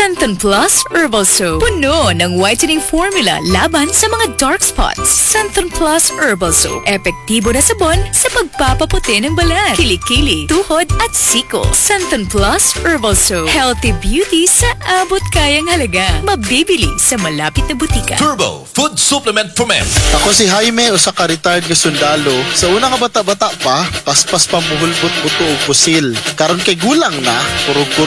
Santon Plus Herbal Soap. Puno ng whitening formula laban sa mga dark spots. Santon Plus Herbal Soap. Epektibo na sabon sa pagpapaputi ng balat, kilikili, tuhod at siko. Santon Plus Herbal Soap. Healthy beauty sa abot kayang halaga. Mabibili sa malapit na butika. Turbo Food Supplement for Men. Ako si Jaime, usa ka retired nga sundalo. Sa una nga bata-bata pa, paspas pa muhulbot buto og pusil. Karon kay gulang na, puro